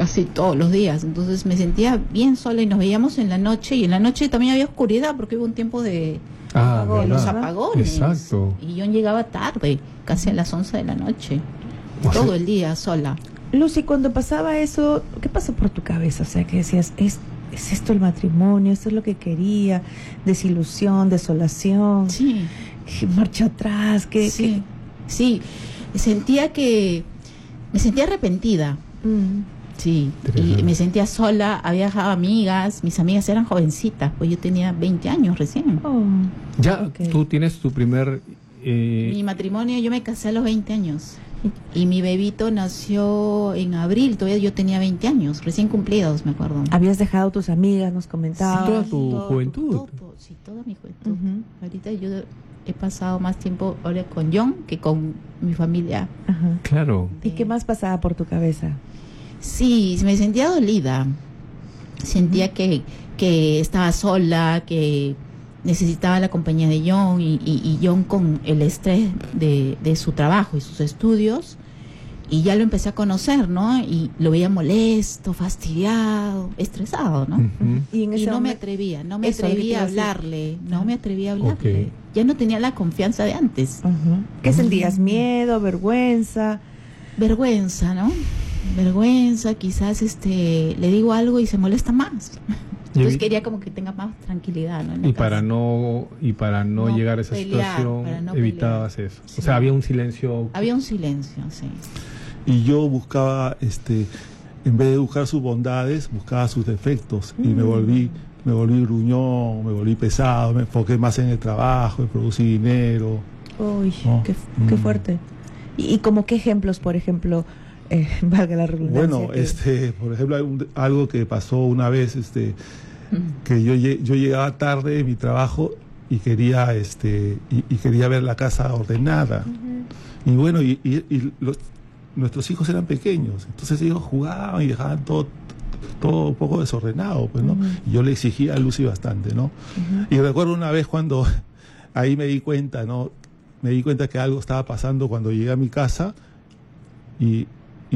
casi todos los días. Entonces me sentía bien sola y nos veíamos en la noche, y en la noche también había oscuridad porque hubo un tiempo de los apagones. Exacto. Y yo llegaba tarde, casi a las 11 de la noche, todo el día sola. Lucy, cuando pasaba eso, ¿qué pasó por tu cabeza? O sea, que decías, ¿es esto el matrimonio? ¿Esto es lo que quería? Desilusión, desolación, Sí. marcha atrás, Sí, me sentía arrepentida. Sí, y me sentía sola, había dejado amigas, mis amigas eran jovencitas, pues yo tenía 20 años recién. Ya, tú tienes tu primer... Mi matrimonio, yo me casé a los 20 años. Y mi bebito nació en abril, todavía yo tenía 20 años, recién cumplidos, me acuerdo. Habías dejado tus amigas, nos comentabas. Toda tu juventud. Sí, toda mi juventud. Ahorita yo he pasado más tiempo ahora con John que con mi familia. Ajá. Claro. ¿Y qué más pasaba por tu cabeza? Sí, me sentía dolida. Sentía que estaba sola, que necesitaba la compañía de John, y John con el estrés de su trabajo y sus estudios, y ya lo empecé a conocer, ¿no? Y lo veía molesto, fastidiado, estresado, ¿no? Y no me atrevía a hablarle, Okay. Ya no tenía la confianza de antes. ¿Qué sentías? ¿Miedo, vergüenza? Vergüenza, ¿no? Vergüenza, quizás le digo algo y se molesta más. Entonces quería como que tenga más tranquilidad, ¿no? Y para no llegar a esa situación, evitabas eso. Sí. O sea, había un silencio. Había un silencio, sí. Y yo buscaba, en vez de buscar sus bondades, buscaba sus defectos. Y me volví gruñón, me volví pesado, me enfoqué más en el trabajo, en producir dinero. Uy, qué fuerte. ¿Y como qué ejemplos, por ejemplo, valga la redundancia? Bueno, por ejemplo, algo que pasó una vez, que yo llegaba tarde de mi trabajo y quería quería ver la casa ordenada. Y bueno, nuestros hijos eran pequeños, entonces ellos jugaban y dejaban todo un poco desordenado, pues, ¿no? Y yo le exigía a Lucy bastante, ¿no? Y recuerdo una vez cuando ahí me di cuenta, ¿no? Me di cuenta que algo estaba pasando cuando llegué a mi casa, y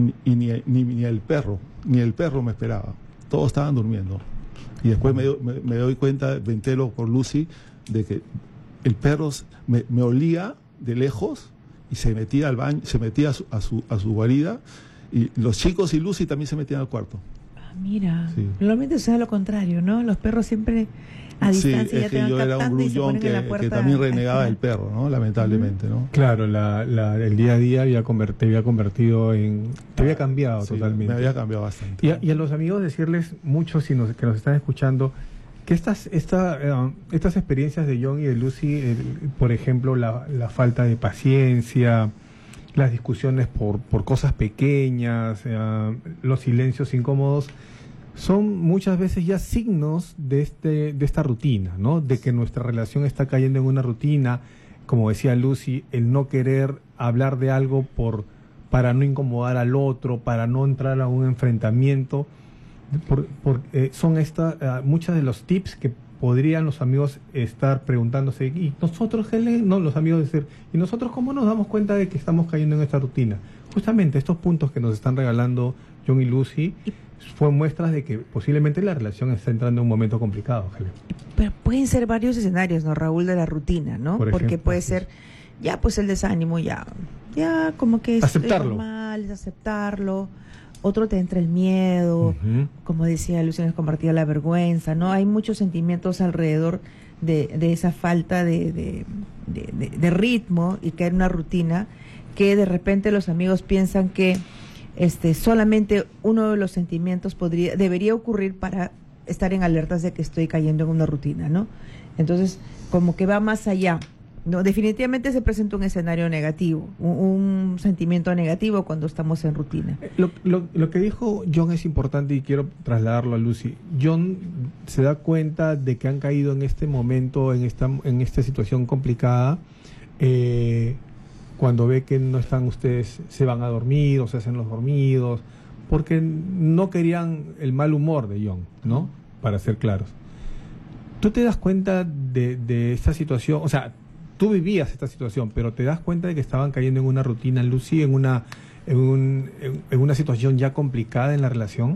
ni el perro me esperaba, todos estaban durmiendo. Y después me doy cuenta, me entero por Lucy, de que el perro me olía de lejos y se metía al baño, se metía a su guarida, y los chicos y Lucy también se metían al cuarto. Mira, normalmente sucede lo contrario, ¿no? Los perros siempre a distancia ya te van captando y se ponen en la puerta. Que también renegaba del perro, ¿no? Lamentablemente, ¿no? Claro, el día a día te había convertido en... Te había cambiado totalmente. Me había cambiado bastante. Y a los amigos decirles, muchos que nos están escuchando, que estas experiencias de John y de Lucy, por ejemplo, la falta de paciencia, las discusiones por cosas pequeñas, los silencios incómodos, son muchas veces ya signos de esta rutina, ¿no? De que nuestra relación está cayendo en una rutina, como decía Lucy, el no querer hablar de algo para no incomodar al otro, para no entrar a un enfrentamiento. Son muchos de los tips que podrían los amigos estar preguntándose, y nosotros, los amigos decir, ¿y nosotros cómo nos damos cuenta de que estamos cayendo en esta rutina? Justamente estos puntos que nos están regalando John y Lucy fue muestras de que posiblemente la relación está entrando en un momento complicado, Helen. Pero pueden ser varios escenarios, ¿no, Raúl, de la rutina, ¿no? Porque puede ser, ya pues el desánimo, ya como que es normal, es aceptarlo. Otro te entra el miedo, como decía Lucy, nos compartía la vergüenza, ¿no? Hay muchos sentimientos alrededor de esa falta de ritmo y caer en una rutina, que de repente los amigos piensan que solamente uno de los sentimientos debería ocurrir para estar en alertas de que estoy cayendo en una rutina, ¿no? Entonces, como que va más allá. No, definitivamente se presenta un escenario negativo, un sentimiento negativo cuando estamos en rutina. Lo que dijo John es importante y quiero trasladarlo a Lucy. John se da cuenta de que han caído en este momento, en esta situación complicada, cuando ve que no están ustedes, se van a dormir o se hacen los dormidos, porque no querían el mal humor de John, ¿no? Para ser claros. ¿Tú te das cuenta de esta situación? O sea, tú vivías esta situación, pero te das cuenta de que estaban cayendo en una rutina, Lucy, en una situación ya complicada en la relación.